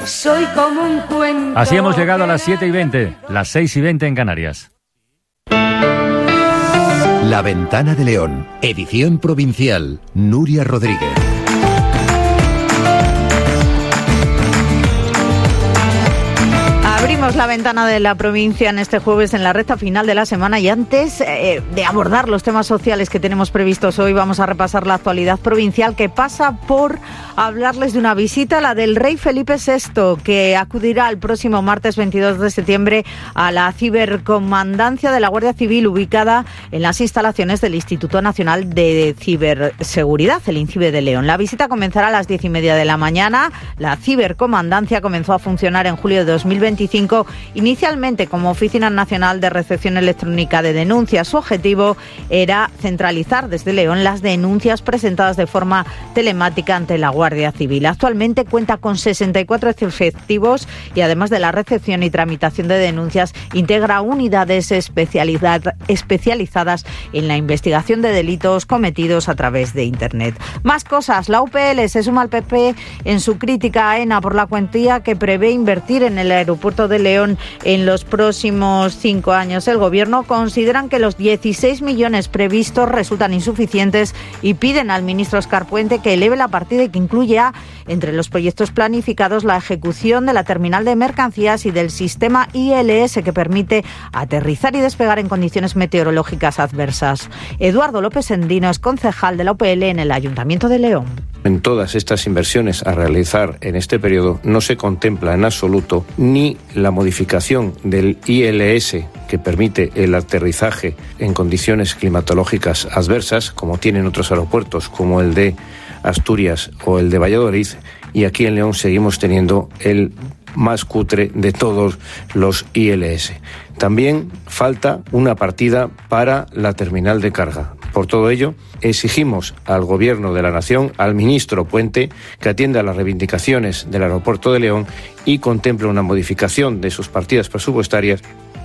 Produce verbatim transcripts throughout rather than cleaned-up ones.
Soy como un cuento. Así hemos llegado a las siete y veinte, las seis y veinte en Canarias. La Ventana de León, edición provincial, Nuria Rodríguez. Abrimos la ventana de la provincia en este jueves en la recta final de la semana y antes eh, de abordar los temas sociales que tenemos previstos hoy, vamos a repasar la actualidad provincial que pasa por hablarles de una visita, la del rey Felipe sexto, que acudirá el próximo martes veintidós de septiembre a la cibercomandancia de la Guardia Civil ubicada en las instalaciones del Instituto Nacional de Ciberseguridad, el INCIBE de León. La visita comenzará a las diez y media de la mañana. La cibercomandancia comenzó a funcionar en julio de dos mil veinticinco, inicialmente como Oficina Nacional de Recepción Electrónica de Denuncias. Su objetivo era centralizar desde León las denuncias presentadas de forma telemática ante la Guardia Civil. Actualmente cuenta con sesenta y cuatro efectivos y además de la recepción y tramitación de denuncias, integra unidades especializadas en la investigación de delitos cometidos a través de Internet. Más cosas. La U P L se suma al P P en su crítica a AENA por la cuantía que prevé invertir en el aeropuerto de León en los próximos cinco años. El Gobierno consideran que los dieciséis millones previstos resultan insuficientes y piden al ministro Óscar Puente que eleve la partida y que incluya entre los proyectos planificados la ejecución de la terminal de mercancías y del sistema I L S que permite aterrizar y despegar en condiciones meteorológicas adversas. Eduardo López Endino es concejal de la U P L en el Ayuntamiento de León. En todas estas inversiones a realizar en este periodo no se contempla en absoluto ni la modificación del I L S que permite el aterrizaje en condiciones climatológicas adversas, como tienen otros aeropuertos como el de Asturias o el de Valladolid, y aquí en León seguimos teniendo el más cutre de todos los I L S. También falta una partida para la terminal de carga. Por todo ello, exigimos al Gobierno de la Nación, al ministro Puente, que atienda las reivindicaciones del aeropuerto de León y contemple una modificación de sus partidas presupuestarias.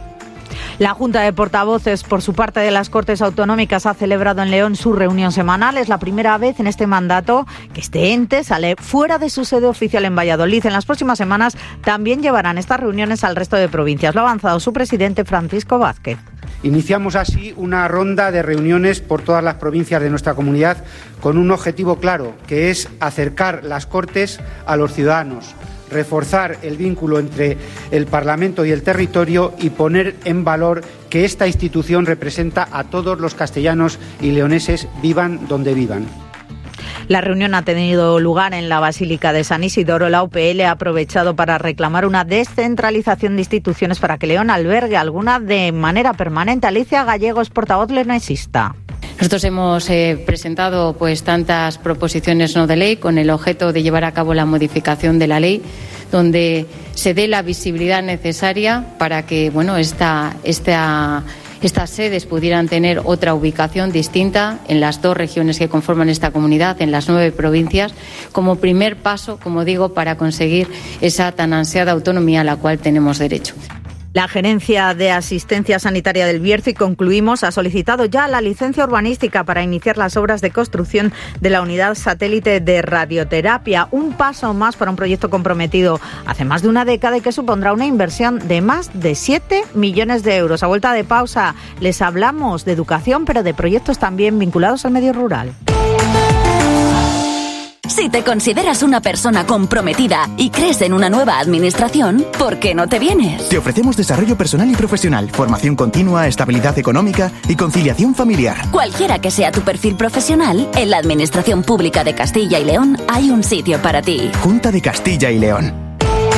La Junta de Portavoces, por su parte de las Cortes Autonómicas, ha celebrado en León su reunión semanal. Es la primera vez en este mandato que este ente sale fuera de su sede oficial en Valladolid. En las próximas semanas también llevarán estas reuniones al resto de provincias. Lo ha avanzado su presidente, Francisco Vázquez. Iniciamos así una ronda de reuniones por todas las provincias de nuestra comunidad con un objetivo claro, que es acercar las Cortes a los ciudadanos, reforzar el vínculo entre el Parlamento y el territorio y poner en valor que esta institución representa a todos los castellanos y leoneses, vivan donde vivan. La reunión ha tenido lugar en la Basílica de San Isidoro. La U P L ha aprovechado para reclamar una descentralización de instituciones para que León albergue alguna de manera permanente. Alicia Gallego es portavoz leonesista. Nosotros hemos eh, presentado pues tantas proposiciones no de ley con el objeto de llevar a cabo la modificación de la ley, donde se dé la visibilidad necesaria para que bueno esta esta Estas sedes pudieran tener otra ubicación distinta en las dos regiones que conforman esta comunidad, en las nueve provincias, como primer paso, como digo, para conseguir esa tan ansiada autonomía a la cual tenemos derecho. La Gerencia de Asistencia Sanitaria del Bierzo, y concluimos, ha solicitado ya la licencia urbanística para iniciar las obras de construcción de la unidad satélite de radioterapia. Un paso más para un proyecto comprometido hace más de una década y que supondrá una inversión de más de siete millones de euros. A vuelta de pausa les hablamos de educación, pero de proyectos también vinculados al medio rural. Si te consideras una persona comprometida y crees en una nueva administración, ¿por qué no te vienes? Te ofrecemos desarrollo personal y profesional, formación continua, estabilidad económica y conciliación familiar. Cualquiera que sea tu perfil profesional, en la Administración Pública de Castilla y León hay un sitio para ti. Junta de Castilla y León.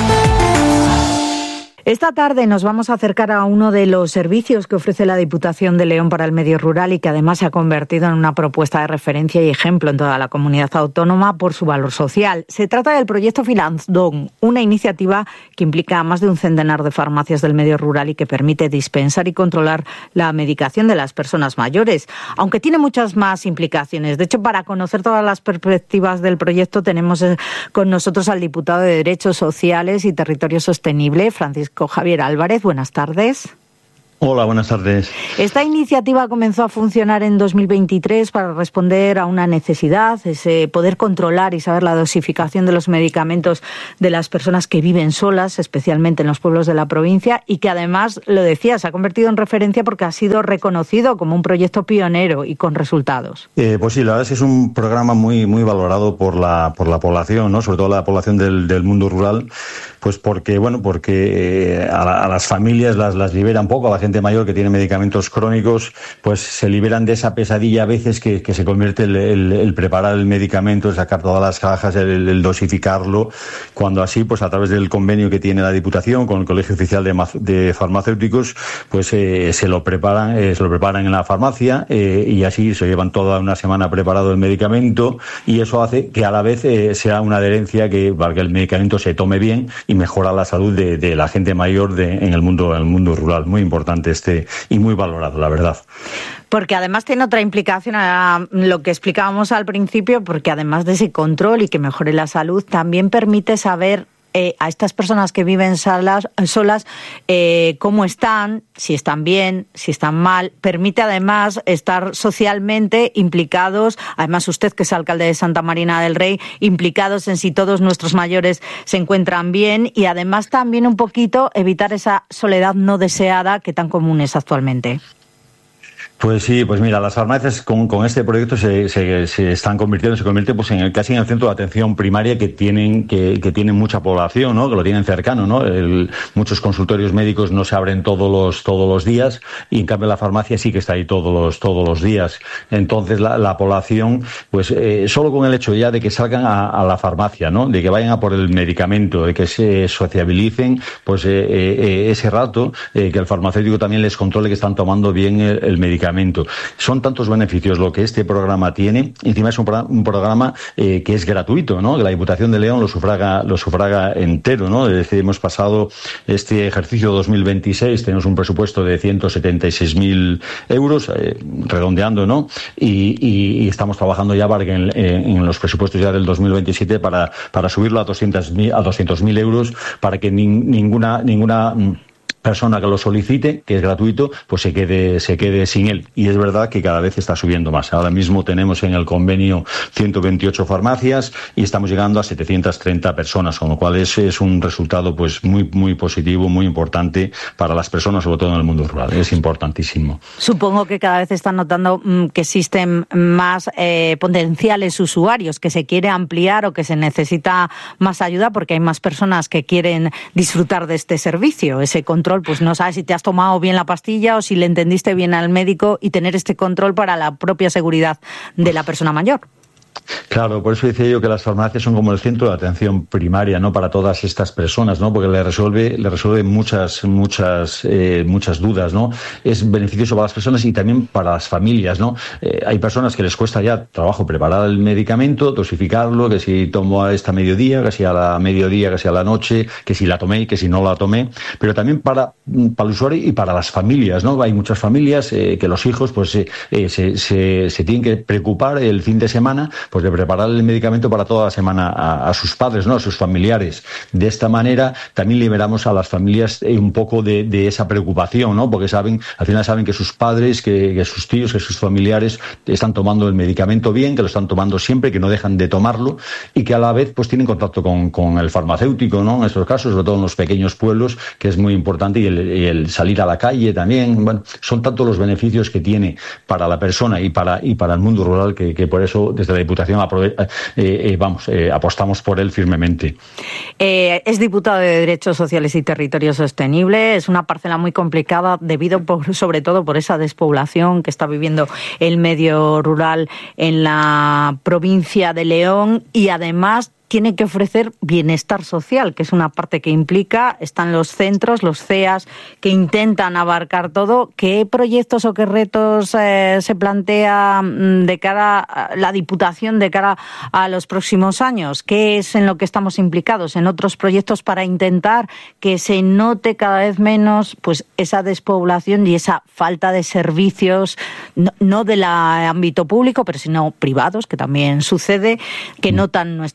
Esta tarde nos vamos a acercar a uno de los servicios que ofrece la Diputación de León para el medio rural y que además se ha convertido en una propuesta de referencia y ejemplo en toda la comunidad autónoma por su valor social. Se trata del proyecto Filandón, una iniciativa que implica a más de un centenar de farmacias del medio rural y que permite dispensar y controlar la medicación de las personas mayores, aunque tiene muchas más implicaciones. De hecho, para conocer todas las perspectivas del proyecto tenemos con nosotros al diputado de Derechos Sociales y Territorio Sostenible, Francisco Javier Álvarez. Buenas tardes. Hola, buenas tardes. Esta iniciativa comenzó a funcionar en dos mil veintitrés para responder a una necesidad, ese poder controlar y saber la dosificación de los medicamentos de las personas que viven solas, especialmente en los pueblos de la provincia, y que además, lo decía, se ha convertido en referencia porque ha sido reconocido como un proyecto pionero y con resultados. Eh, pues sí, la verdad es que es un programa muy muy valorado por la por la población, ¿no? Sobre todo la población del, del mundo rural, pues porque bueno, porque a, la, a las familias las las libera un poco, a la gente mayor que tiene medicamentos crónicos, pues se liberan de esa pesadilla a veces que, que se convierte el, el, el preparar el medicamento, el sacar todas las cajas, el, el dosificarlo, cuando así, pues a través del convenio que tiene la Diputación con el Colegio Oficial de, de Farmacéuticos, pues eh, se lo preparan, eh, se lo preparan en la farmacia eh, y así se llevan toda una semana preparado el medicamento, y eso hace que a la vez eh, sea una adherencia que para que el medicamento se tome bien y mejora la salud de, de la gente mayor de, en el mundo, en el mundo rural. Muy importante este y muy valorado, la verdad. Porque además tiene otra implicación a lo que explicábamos al principio, porque además de ese control y que mejore la salud, también permite saber eh, a estas personas que viven solas, solas eh, cómo están, si están bien, si están mal. Permite además estar socialmente implicados, además usted que es alcalde de Santa Marina del Rey, implicados en si todos nuestros mayores se encuentran bien, y además también un poquito evitar esa soledad no deseada que tan común es actualmente. Pues sí, pues mira, las farmacias con, con este proyecto se, se, se están convirtiendo, se convierte pues en el, casi en el centro de atención primaria que tienen que, que tienen mucha población, ¿no? Que lo tienen cercano, ¿no? El, muchos consultorios médicos no se abren todos los todos los días, y en cambio la farmacia sí que está ahí todos los todos los días. Entonces la, la población, pues eh, solo con el hecho ya de que salgan a, a la farmacia, ¿no? De que vayan a por el medicamento, de que se sociabilicen, pues eh, eh, ese rato, eh, que el farmacéutico también les controle que están tomando bien el, el medicamento. Son tantos beneficios lo que este programa tiene. Encima es un, pro, un programa eh, que es gratuito, ¿no? Que la Diputación de León lo sufraga, lo sufraga entero, ¿no? Es decir, hemos pasado este ejercicio dos mil veintiséis, tenemos un presupuesto de ciento setenta y seis mil euros, eh, redondeando, ¿no? Y, y, y estamos trabajando ya para que en, en los presupuestos ya del dos mil veintisiete para, para subirlo a doscientos mil euros, para que ni, ninguna ninguna persona que lo solicite, que es gratuito, pues se quede se quede sin él. Y es verdad que cada vez está subiendo más. Ahora mismo tenemos en el convenio ciento veintiocho farmacias y estamos llegando a setecientas treinta personas, con lo cual es, es un resultado pues muy muy positivo, muy importante para las personas, sobre todo en el mundo rural. Es importantísimo. Supongo que cada vez están notando mmm, que existen más eh, potenciales usuarios, que se quiere ampliar o que se necesita más ayuda porque hay más personas que quieren disfrutar de este servicio, ese control. Pues no sabes si te has tomado bien la pastilla o si le entendiste bien al médico, y tener este control para la propia seguridad de la persona mayor. Claro, por eso decía yo que las farmacias son como el centro de atención primaria, ¿no? Para todas estas personas, ¿no? Porque le resuelve, le resuelve muchas, muchas, eh, muchas dudas, ¿no? Es beneficioso para las personas y también para las familias, ¿no? Eh, hay personas que les cuesta ya trabajo preparar el medicamento, dosificarlo, que si tomo a esta mediodía, que si a la mediodía, que si a la noche, que si la tomé, que si no la tomé, pero también para, para el usuario y para las familias, ¿no? Hay muchas familias eh, que los hijos, pues, eh, eh, se, se, se tienen que preocupar el fin de semana, pues de preparar el medicamento para toda la semana a, a sus padres, ¿no? A sus familiares. De esta manera también liberamos a las familias eh, un poco de, de esa preocupación, ¿no? Porque saben, al final saben que sus padres, que, que sus tíos, que sus familiares están tomando el medicamento bien, que lo están tomando siempre, que no dejan de tomarlo y que a la vez pues tienen contacto con, con el farmacéutico, ¿no? En estos casos, sobre todo en los pequeños pueblos, que es muy importante, y el, y el salir a la calle también. Bueno, son tantos los beneficios que tiene para la persona y para, y para el mundo rural que, que por eso desde la Diputación aprove- eh, eh, vamos, eh, apostamos por él firmemente. Eh, es diputado de Derechos Sociales y Territorio Sostenible. Es una parcela muy complicada debido por, sobre todo por esa despoblación que está viviendo el medio rural en la provincia de León, y además tiene que ofrecer bienestar social, que es una parte que implica, están los centros, los C E As, que intentan abarcar todo. ¿Qué proyectos o qué retos eh, se plantea de cara a la Diputación de cara a los próximos años? ¿Qué es en lo que estamos implicados en otros proyectos para intentar que se note cada vez menos pues esa despoblación y esa falta de servicios, no, no del ámbito público, pero sino privados, que también sucede, que notan nuestros vecinos?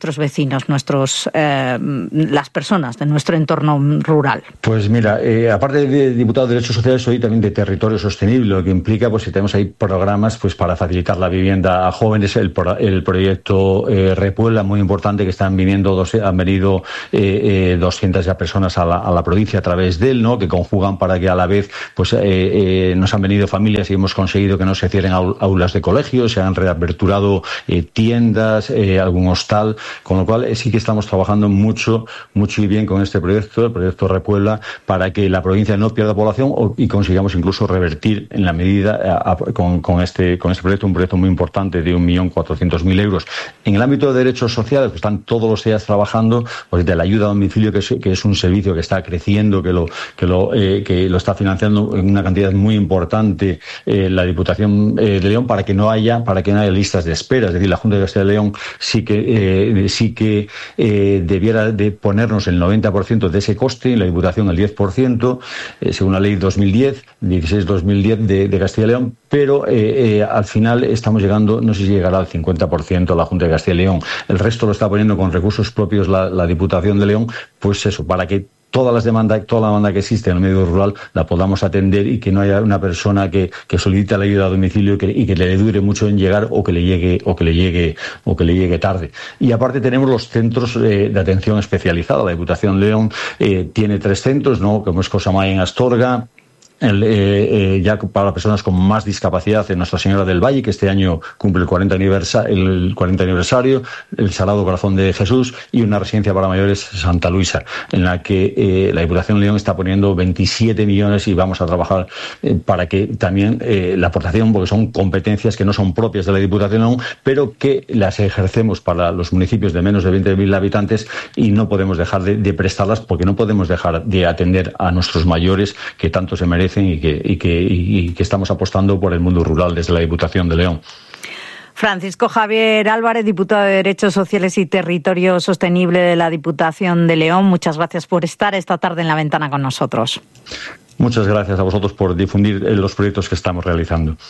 vecinos, nuestros eh, las personas de nuestro entorno rural? Pues mira, eh, aparte de diputado de Derechos Sociales, soy también de Territorio Sostenible, lo que implica pues si tenemos ahí programas pues para facilitar la vivienda a jóvenes, el, el proyecto eh, Repuebla, muy importante, que están viniendo, dos, han venido eh, eh, doscientas ya personas a la, a la provincia a través de él, ¿no? Que conjugan para que a la vez pues eh, eh, nos han venido familias y hemos conseguido que no se cierren aulas de colegios, se han reaperturado eh, tiendas, eh, algún hostal, con lo cual eh, sí que estamos trabajando mucho, mucho y bien con este proyecto, el proyecto Repuebla, para que la provincia no pierda población o, y consigamos incluso revertir en la medida a, a, con, con, este, con este proyecto, un proyecto muy importante de un millón cuatrocientos mil euros. En el ámbito de derechos sociales, pues están todos los días trabajando pues, de la ayuda a domicilio, que es, que es un servicio que está creciendo, que lo, que lo, eh, que lo está financiando en una cantidad muy importante eh, la Diputación eh, de León, para que no haya, para que no haya listas de espera. Es decir, la Junta de Castilla y León sí que, eh, sí que eh, debiera de ponernos el noventa por ciento de ese coste, y la Diputación el diez por ciento, eh, según la ley dos mil diez, dieciséis dos mil diez de, de Castilla y León, pero eh, eh, al final estamos llegando, no sé si llegará al cincuenta por ciento la Junta de Castilla y León. El resto lo está poniendo con recursos propios la, la Diputación de León, pues eso, para que todas las demandas, toda la demanda que existe en el medio rural la podamos atender y que no haya una persona que, que solicite la ayuda a domicilio y que, y que le dure mucho en llegar o que le llegue o que le llegue o que le llegue tarde. Y aparte tenemos los centros eh, de atención especializada. La Diputación de León eh, tiene tres centros, ¿no? Como es Cosamay en Astorga. El, eh, eh, ya para personas con más discapacidad en Nuestra Señora del Valle, que este año cumple el cuarenta aniversario, el cuarenta aniversario, el Sagrado Corazón de Jesús, y una residencia para mayores Santa Luisa, en la que eh, la Diputación de León está poniendo veintisiete millones y vamos a trabajar eh, para que también eh, la aportación, porque son competencias que no son propias de la Diputación de León, pero que las ejercemos para los municipios de menos de veinte mil habitantes y no podemos dejar de, de prestarlas, porque no podemos dejar de atender a nuestros mayores que tanto se merecen y que, y, que, y que estamos apostando por el mundo rural desde la Diputación de León. Francisco Javier Álvarez, diputado de Derechos Sociales y Territorio Sostenible de la Diputación de León, muchas gracias por estar esta tarde en La Ventana con nosotros. Muchas gracias a vosotros por difundir los proyectos que estamos realizando.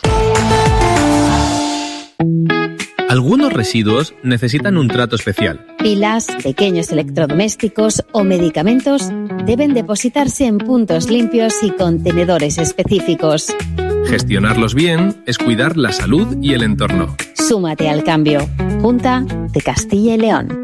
Algunos residuos necesitan un trato especial. Pilas, pequeños electrodomésticos o medicamentos deben depositarse en puntos limpios y contenedores específicos. Gestionarlos bien es cuidar la salud y el entorno. Súmate al cambio. Junta de Castilla y León.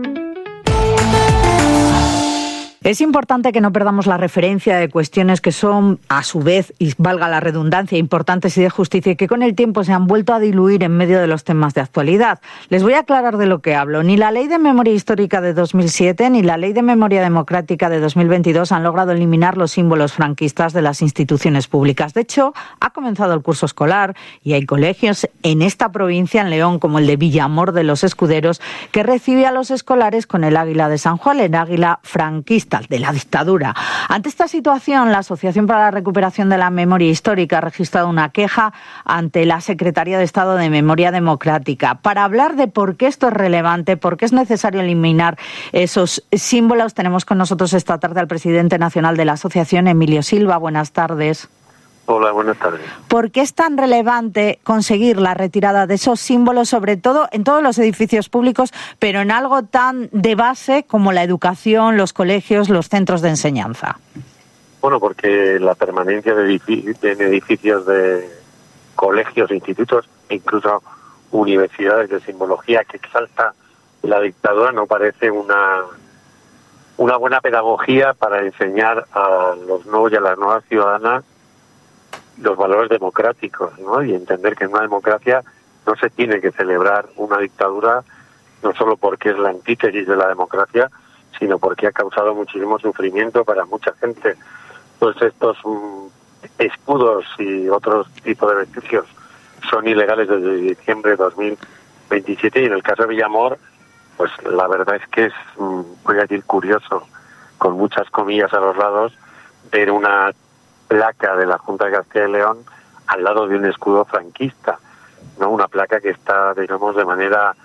Es importante que no perdamos la referencia de cuestiones que son, a su vez, y valga la redundancia, importantes y de justicia, y que con el tiempo se han vuelto a diluir en medio de los temas de actualidad. Les voy a aclarar de lo que hablo. Ni la Ley de Memoria Histórica de dos mil siete ni la Ley de Memoria Democrática de dos mil veintidós han logrado eliminar los símbolos franquistas de las instituciones públicas. De hecho, ha comenzado el curso escolar y hay colegios en esta provincia, en León, como el de Villamor de los Escuderos, que recibe a los escolares con el águila de San Juan, el águila franquista de la dictadura. Ante esta situación, la Asociación para la Recuperación de la Memoria Histórica ha registrado una queja ante la Secretaría de Estado de Memoria Democrática para hablar de por qué esto es relevante, por qué es necesario eliminar esos símbolos. Tenemos con nosotros esta tarde al presidente nacional de la asociación, Emilio Silva. Buenas tardes. Hola, buenas tardes. ¿Por qué es tan relevante conseguir la retirada de esos símbolos, sobre todo en todos los edificios públicos, pero en algo tan de base como la educación, los colegios, los centros de enseñanza? Bueno, porque la permanencia de edificios, de edificios de colegios, institutos e incluso universidades de simbología que exalta la dictadura no parece una, una buena pedagogía para enseñar a los nuevos y a las nuevas ciudadanas los valores democráticos, ¿no? Y entender que en una democracia no se tiene que celebrar una dictadura, no solo porque es la antítesis de la democracia, sino porque ha causado muchísimo sufrimiento para mucha gente. Pues estos um, escudos y otros tipos de vestigios son ilegales desde diciembre de dos mil veintisiete, y en el caso de Villamor, pues la verdad es que es, um, voy a decir, curioso, con muchas comillas a los lados, ver una placa de la Junta de Castilla y León al lado de un escudo franquista, no una placa que está, digamos, de manera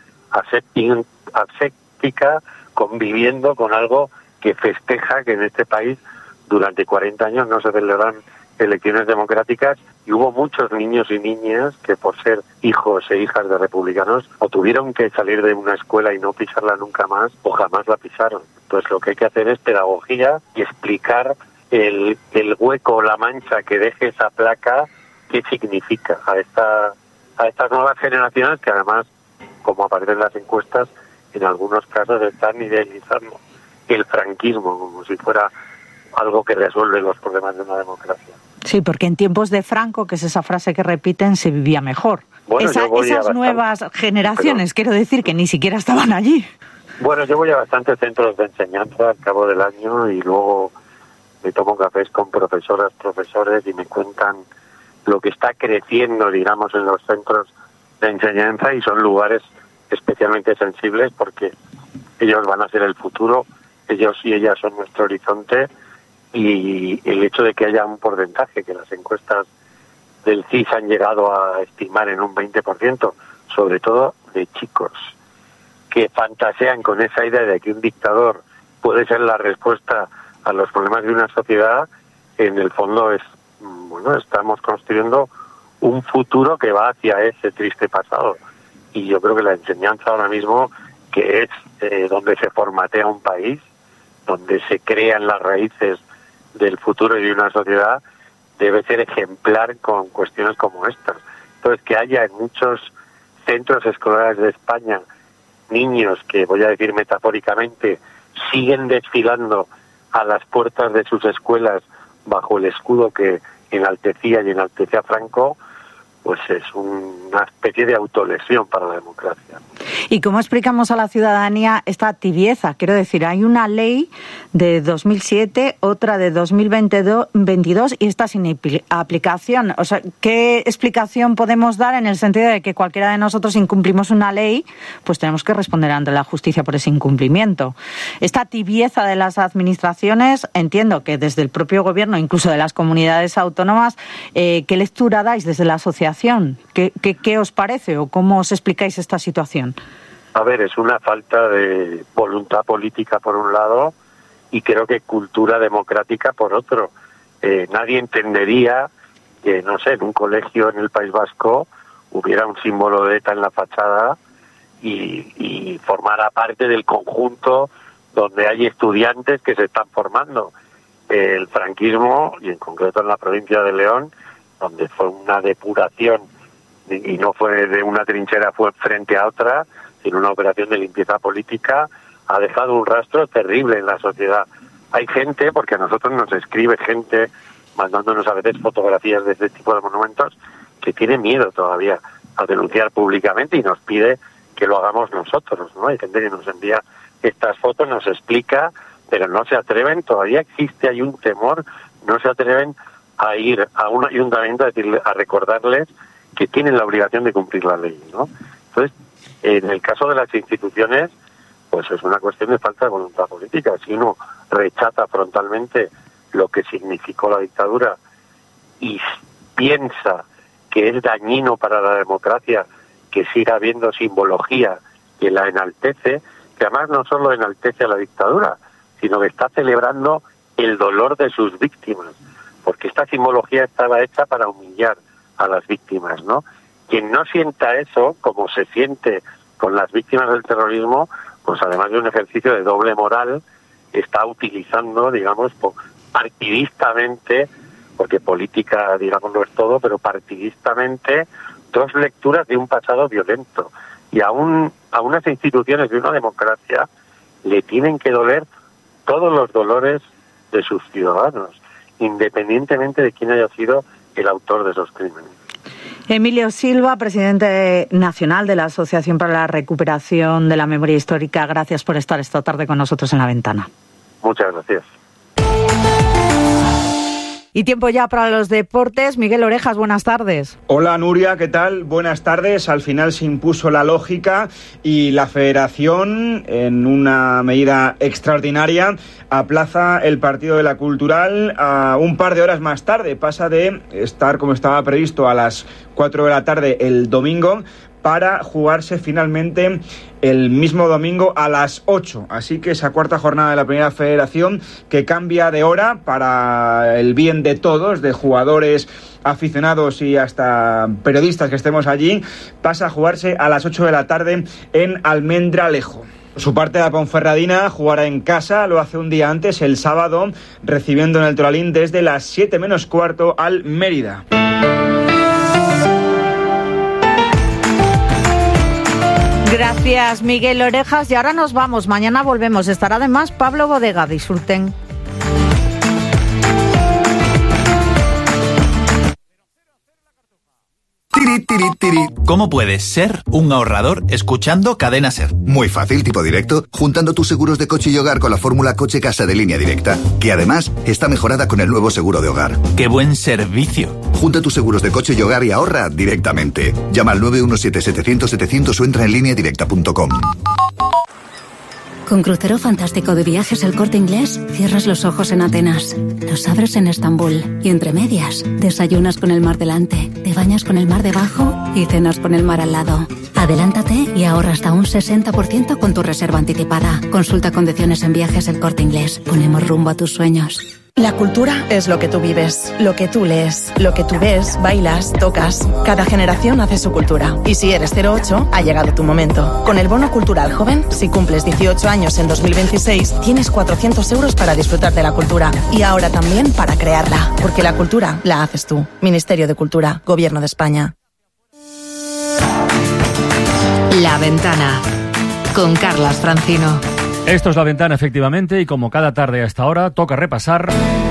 aséptica, conviviendo con algo que festeja que en este país durante cuarenta años no se celebran elecciones democráticas y hubo muchos niños y niñas que por ser hijos e hijas de republicanos o tuvieron que salir de una escuela y no pisarla nunca más o jamás la pisaron. Entonces lo que hay que hacer es pedagogía y explicar el, el hueco o la mancha que deje esa placa, qué significa a esta a estas nuevas generaciones que además, como aparecen en las encuestas, en algunos casos están idealizando el franquismo como si fuera algo que resuelve los problemas de una democracia. Sí, porque en tiempos de Franco, que es esa frase que repiten, se vivía mejor. Bueno, Esa, esas nuevas generaciones, pero, quiero decir, que ni siquiera estaban allí. Bueno, yo voy a bastantes centros de enseñanza al cabo del año y luego me tomo cafés con profesoras, profesores y me cuentan lo que está creciendo, digamos, en los centros de enseñanza, y son lugares especialmente sensibles porque ellos van a ser el futuro, ellos y ellas son nuestro horizonte, y el hecho de que haya un porcentaje que las encuestas del C I S han llegado a estimar en un veinte por ciento, sobre todo de chicos que fantasean con esa idea de que un dictador puede ser la respuesta a los problemas de una sociedad, en el fondo es, bueno, estamos construyendo un futuro que va hacia ese triste pasado. Y yo creo que la enseñanza ahora mismo, que es eh, donde se formatea un país, donde se crean las raíces del futuro y de una sociedad, debe ser ejemplar con cuestiones como estas. Entonces, que haya en muchos centros escolares de España niños que, voy a decir metafóricamente, siguen desfilando a las puertas de sus escuelas bajo el escudo que enaltecía y enaltecía a Franco, pues es una especie de autolesión para la democracia. ¿Y cómo explicamos a la ciudadanía esta tibieza? Quiero decir, hay una ley de dos mil siete, otra de dos mil veintidós y esta sin aplicación. O sea, ¿qué explicación podemos dar en el sentido de que cualquiera de nosotros incumplimos una ley, pues tenemos que responder ante la justicia por ese incumplimiento? Esta tibieza de las administraciones, entiendo que desde el propio gobierno, incluso de las comunidades autónomas, eh, ¿qué lectura dais desde la asociación? ¿Qué, qué, ¿Qué os parece o cómo os explicáis esta situación? A ver, es una falta de voluntad política por un lado y creo que cultura democrática por otro. Eh, nadie entendería que, no sé, en un colegio en el País Vasco hubiera un símbolo de ETA en la fachada y, y formara parte del conjunto donde hay estudiantes que se están formando. Eh, el franquismo, y en concreto en la provincia de León, donde fue una depuración y no fue de una trinchera, fue frente a otra, sino una operación de limpieza política, ha dejado un rastro terrible en la sociedad. Hay gente, porque a nosotros nos escribe gente mandándonos a veces fotografías de este tipo de monumentos, que tiene miedo todavía a denunciar públicamente y nos pide que lo hagamos nosotros, ¿no? Hay gente que nos envía estas fotos, nos explica, pero no se atreven, todavía existe, hay un temor, no se atreven a ir a un ayuntamiento a decirle, a recordarles que tienen la obligación de cumplir la ley, ¿no? Entonces, en el caso de las instituciones, pues es una cuestión de falta de voluntad política. Si uno rechaza frontalmente lo que significó la dictadura y piensa que es dañino para la democracia que siga habiendo simbología que la enaltece, que además no solo enaltece a la dictadura, sino que está celebrando el dolor de sus víctimas, porque esta simbología estaba hecha para humillar a las víctimas, ¿no? Quien no sienta eso, como se siente con las víctimas del terrorismo, pues además de un ejercicio de doble moral, está utilizando, digamos, partidistamente, porque política, digamos, no es todo, pero partidistamente, dos lecturas de un pasado violento. Y a, un, a unas instituciones de una democracia le tienen que doler todos los dolores de sus ciudadanos, independientemente de quién haya sido el autor de esos crímenes. Emilio Silva, presidente nacional de la Asociación para la Recuperación de la Memoria Histórica, gracias por estar esta tarde con nosotros en La Ventana. Muchas gracias. Y tiempo ya para los deportes. Miguel Orejas, buenas tardes. Hola Nuria, ¿qué tal? Buenas tardes. Al final se impuso la lógica y la Federación, en una medida extraordinaria, aplaza el partido de la Cultural a un par de horas más tarde. Pasa de estar como estaba previsto a las cuatro de la tarde el domingo, para jugarse finalmente el mismo domingo a las ocho. Así que esa cuarta jornada de la Primera Federación, que cambia de hora para el bien de todos, de jugadores, aficionados y hasta periodistas que estemos allí, pasa a jugarse a las ocho de la tarde en Almendralejo. Su parte, de la Ponferradina jugará en casa, lo hace un día antes, el sábado, recibiendo en el Toralín desde las siete menos cuarto al Mérida. Gracias, Miguel Orejas. Y ahora nos vamos. Mañana volvemos. Estará además Pablo Bodega. Disfruten. Tiri, tiri, tiri. ¿Cómo puedes ser un ahorrador escuchando Cadena Ser? Muy fácil, tipo directo, juntando tus seguros de coche y hogar con la fórmula Coche Casa de Línea Directa, que además está mejorada con el nuevo seguro de hogar. ¡Qué buen servicio! Junta tus seguros de coche y hogar y ahorra directamente. Llama al nueve uno siete, setecientos, setecientos o entra en línea directa punto com. Con crucero fantástico de Viajes El Corte Inglés, cierras los ojos en Atenas, los abres en Estambul y entre medias, desayunas con el mar delante, te bañas con el mar debajo y cenas con el mar al lado. Adelántate y ahorra hasta un sesenta por ciento con tu reserva anticipada. Consulta condiciones en Viajes El Corte Inglés. Ponemos rumbo a tus sueños. La cultura es lo que tú vives, lo que tú lees, lo que tú ves, bailas, tocas. Cada generación hace su cultura. Y si eres cero ocho, ha llegado tu momento. Con el Bono Cultural Joven, si cumples dieciocho años en dos mil veintiséis, tienes cuatrocientos euros para disfrutar de la cultura. Y ahora también para crearla. Porque la cultura la haces tú. Ministerio de Cultura, Gobierno de España. La Ventana, con Carlas Francino. Esto es La Ventana, efectivamente, y como cada tarde a esta hora, toca repasar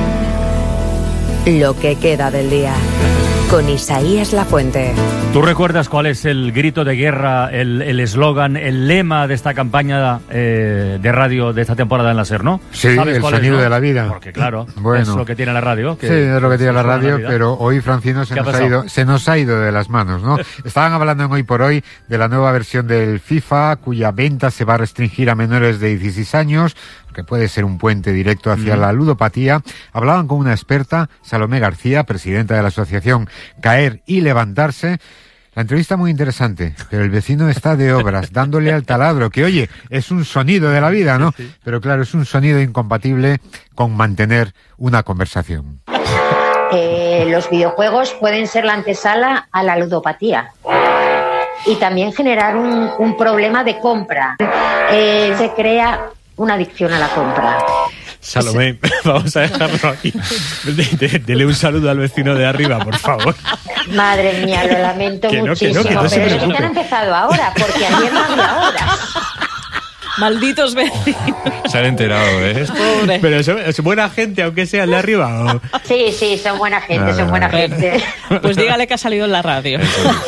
lo que queda del día, con Isaías Lafuente. ¿Tú recuerdas cuál es el grito de guerra, el eslogan, el, el lema de esta campaña eh, de radio de esta temporada en la SER, no? Sí, el sonido es, ¿no? de la vida. Porque claro, bueno, es lo que tiene la radio. Que sí, es lo que tiene la radio, pero hoy, Francino, se nos, ha ido, se nos ha ido de las manos, ¿no? Estaban hablando en Hoy por Hoy de la nueva versión del FIFA, cuya venta se va a restringir a menores de dieciséis años, que puede ser un puente directo hacia mm. la ludopatía. Hablaban con una experta, Salomé García, presidenta de la asociación Caer y Levantarse. La entrevista muy interesante, pero el vecino está de obras, dándole al taladro, que oye, es un sonido de la vida, ¿no? Sí, sí. Pero claro, es un sonido incompatible con mantener una conversación. Eh, los videojuegos pueden ser la antesala a la ludopatía y también generar un, un problema de compra. Eh, se crea una adicción a la compra. Salomé, vamos a dejarlo aquí. Dele un saludo al vecino de arriba, por favor. Madre mía, lo lamento que muchísimo, no, que no, que no pero es que han empezado ahora, porque ayer no había horas. Malditos vecinos. Se han enterado, ¿eh? Pobre. Pero ¿es, es buena gente, aunque sea el de arriba? ¿O? Sí, sí, son buena gente, vale, son buena vale. gente. Pues dígale que ha salido en la radio.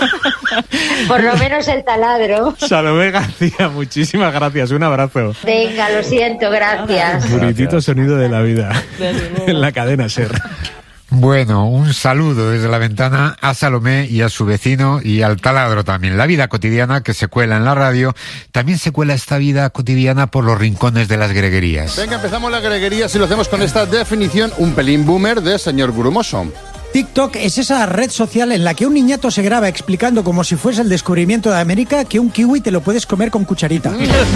Por lo menos el taladro. Salomé García, muchísimas gracias, un abrazo. Venga, lo siento, gracias. Buritito sonido de la vida. En la cadena SER. Bueno, un saludo desde La Ventana a Salomé y a su vecino y al taladro también. La vida cotidiana que se cuela en la radio, también se cuela esta vida cotidiana por los rincones de las greguerías. Venga, empezamos las greguerías y lo hacemos con esta definición un pelín boomer de señor Grumoso. TikTok es esa red social en la que un niñato se graba explicando como si fuese el descubrimiento de América que un kiwi te lo puedes comer con cucharita.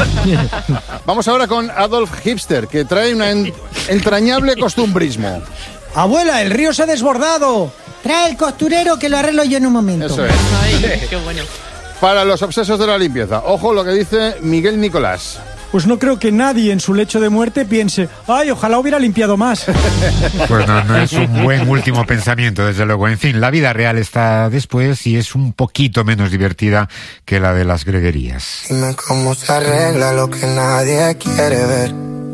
Vamos ahora con Adolf Hipster, que trae un en- entrañable costumbrismo. Abuela, el río se ha desbordado. Trae el costurero que lo arreglo yo en un momento. Eso es. Ay, qué bueno. Para los obsesos de la limpieza, ojo lo que dice Miguel Nicolás. Pues no creo que nadie en su lecho de muerte piense, ay, ojalá hubiera limpiado más. Pues no, no es un buen último pensamiento, desde luego. En fin, la vida real está después y es un poquito menos divertida que la de las greguerías. Dime cómo se arregla lo que nadie quiere ver.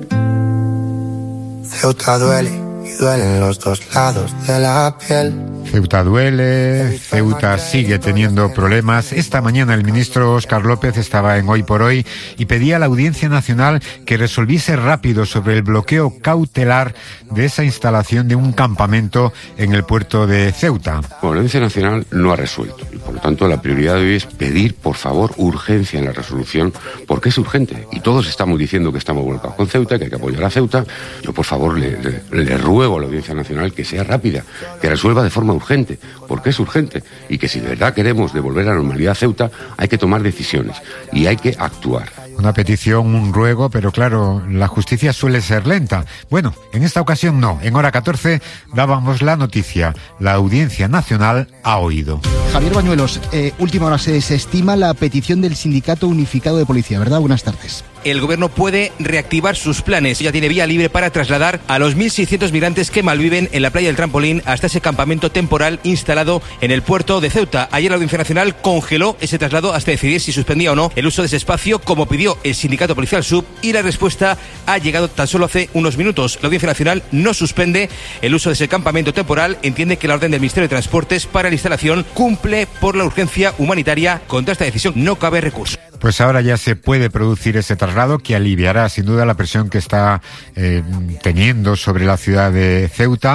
Ceuta duele. Duelen los dos lados de la piel. Ceuta duele, Ceuta sigue teniendo problemas. Esta mañana el ministro Óscar López estaba en Hoy por Hoy y pedía a la Audiencia Nacional que resolviese rápido sobre el bloqueo cautelar de esa instalación de un campamento en el puerto de Ceuta. Bueno, la Audiencia Nacional no ha resuelto y por lo tanto la prioridad de hoy es pedir, por favor, urgencia en la resolución, porque es urgente y todos estamos diciendo que estamos volcados con Ceuta, que hay que apoyar a Ceuta. Yo, por favor, le, le, le ruego a la Audiencia Nacional que sea rápida, que resuelva de forma urgente. urgente, porque es urgente, y que si de verdad queremos devolver la normalidad a Ceuta, hay que tomar decisiones y hay que actuar. Una petición, un ruego, pero claro, la justicia suele ser lenta. Bueno, en esta ocasión no. En hora catorce dábamos la noticia. La Audiencia Nacional ha oído. Javier Bañuelos, eh, última hora, se desestima la petición del Sindicato Unificado de Policía, ¿verdad? Buenas tardes. El gobierno puede reactivar sus planes. Ya tiene vía libre para trasladar a los mil seiscientos migrantes que malviven en la playa del Trampolín hasta ese campamento temporal instalado en el puerto de Ceuta. Ayer la Audiencia Nacional congeló ese traslado hasta decidir si suspendía o no el uso de ese espacio, como pidió el Sindicato Policial Sub, y la respuesta ha llegado tan solo hace unos minutos. La Audiencia Nacional no suspende el uso de ese campamento temporal. Entiende que la orden del Ministerio de Transportes para la instalación cumple por la urgencia humanitaria. Contra esta decisión no cabe recurso. Pues ahora ya se puede producir ese traslado que aliviará sin duda la presión que está eh, teniendo sobre la ciudad de Ceuta.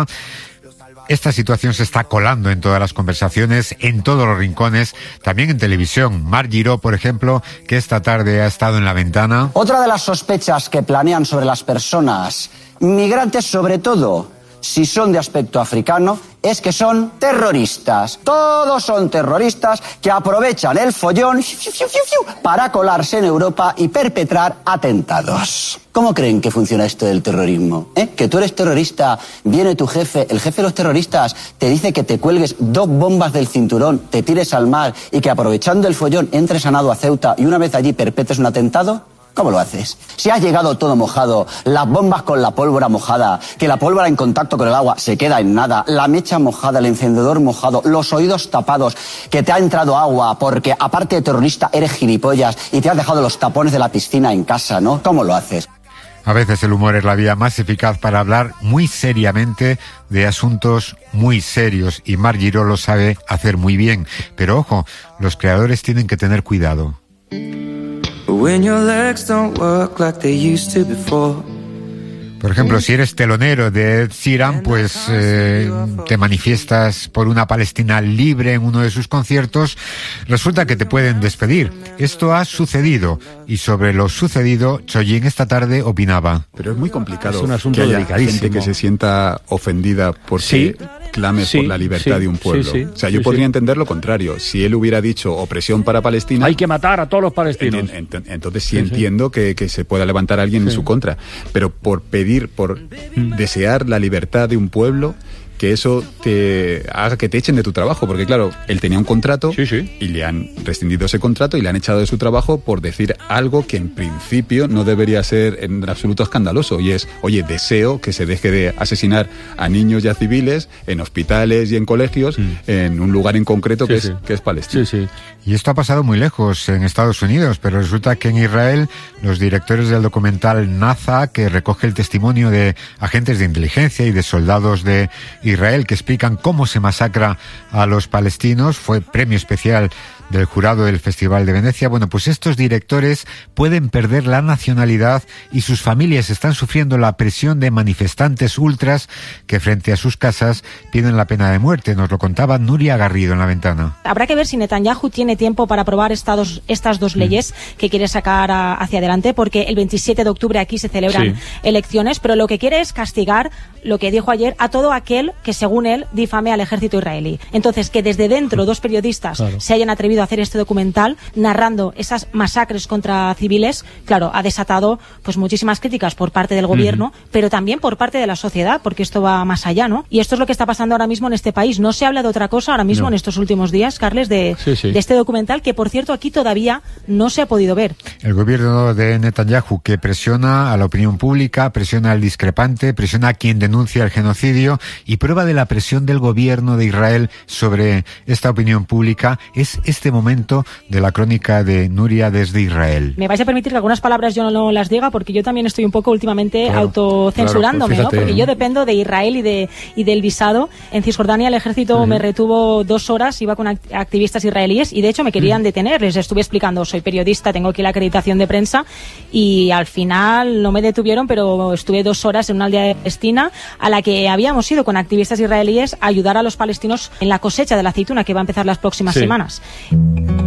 Esta situación se está colando en todas las conversaciones, en todos los rincones, también en televisión. Mar Giró, por ejemplo, que esta tarde ha estado en La Ventana. Otra de las sospechas que planean sobre las personas migrantes, sobre todo si son de aspecto africano, es que son terroristas. Todos son terroristas que aprovechan el follón para colarse en Europa y perpetrar atentados. ¿Cómo creen que funciona esto del terrorismo? ¿Eh? Que tú eres terrorista, viene tu jefe, el jefe de los terroristas te dice que te cuelgues dos bombas del cinturón, te tires al mar y que aprovechando el follón entres a nado a Ceuta y una vez allí perpetres un atentado. ¿Cómo lo haces? Si has llegado todo mojado, las bombas con la pólvora mojada, que la pólvora en contacto con el agua se queda en nada, la mecha mojada, el encendedor mojado, los oídos tapados, que te ha entrado agua porque aparte de terrorista eres gilipollas y te has dejado los tapones de la piscina en casa, ¿no? ¿Cómo lo haces? A veces el humor es la vía más eficaz para hablar muy seriamente de asuntos muy serios, y Mar Giró lo sabe hacer muy bien. Pero ojo, los creadores tienen que tener cuidado. Por ejemplo, si eres telonero de Ed Sheeran, pues eh, te manifiestas por una Palestina libre en uno de sus conciertos, resulta que te pueden despedir. Esto ha sucedido, y sobre lo sucedido, Chollín esta tarde opinaba. Pero es muy complicado es un asunto que haya delicadísimo. gente que se sienta ofendida porque sí, clame sí, por la libertad sí, de un pueblo. sí, sí, o sea, yo sí, podría sí. entender lo contrario. Si él hubiera dicho opresión para Palestina... Hay que matar a todos los palestinos. En, en, entonces sí, Sí, sí. entiendo que, que se pueda levantar a alguien Sí. en su contra. Pero por pedir, por desear la libertad de un pueblo, que eso te haga que te echen de tu trabajo, porque claro, él tenía un contrato sí, sí. y le han rescindido ese contrato y le han echado de su trabajo por decir algo que en principio no debería ser en absoluto escandaloso, y es, oye, deseo que se deje de asesinar a niños y a civiles en hospitales y en colegios, mm. en un lugar en concreto sí, que, sí. Es, que es Palestina. Sí, sí. Y esto ha pasado muy lejos, en Estados Unidos, pero resulta que en Israel los directores del documental Naza, que recoge el testimonio de agentes de inteligencia y de soldados de Israel que explican cómo se masacra a los palestinos, fue premio especial del jurado del Festival de Venecia. Bueno, pues estos directores pueden perder la nacionalidad y sus familias están sufriendo la presión de manifestantes ultras que frente a sus casas piden la pena de muerte. Nos lo contaba Nuria Garrido en La Ventana. Habrá que ver si Netanyahu tiene tiempo para aprobar estas dos, estas dos leyes mm. que quiere sacar a, hacia adelante, porque el veintisiete de octubre aquí se celebran sí. elecciones, pero lo que quiere es castigar, lo que dijo ayer, a todo aquel que según él difame al ejército israelí. Entonces, que desde dentro dos periodistas claro. se hayan atrevido a hacer este documental narrando esas masacres contra civiles, claro, ha desatado pues muchísimas críticas por parte del gobierno, uh-huh. pero también por parte de la sociedad, porque esto va más allá, ¿no? Y esto es lo que está pasando ahora mismo en este país. No se habla de otra cosa ahora mismo no. en estos últimos días, Carles, de, sí, sí. de este documental que, por cierto, aquí todavía no se ha podido ver. El gobierno de Netanyahu, que presiona a la opinión pública, presiona al discrepante, presiona a quien denuncia el genocidio, y prueba de la presión del gobierno de Israel sobre esta opinión pública es este momento de la crónica de Nuria desde Israel. Me vais a permitir que algunas palabras yo no las diga, porque yo también estoy un poco últimamente claro, autocensurándome, claro, pues ¿no? Porque yo dependo de Israel y de y del visado. En Cisjordania el ejército uh-huh. me retuvo dos horas, iba con activistas israelíes y de hecho me querían uh-huh. detener. Les estuve explicando, soy periodista, tengo aquí la acreditación de prensa, y al final no me detuvieron, pero estuve dos horas en una aldea de Palestina a la que habíamos ido con activistas israelíes a ayudar a los palestinos en la cosecha de la aceituna que va a empezar las próximas sí. semanas.